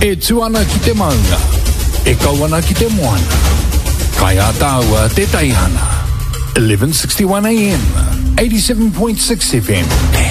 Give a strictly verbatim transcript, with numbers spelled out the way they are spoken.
E tuana ki te maunga, e kauana ki te moana. Kai a tāua te taihana. eleven sixty-one A M, eighty-seven point six F M.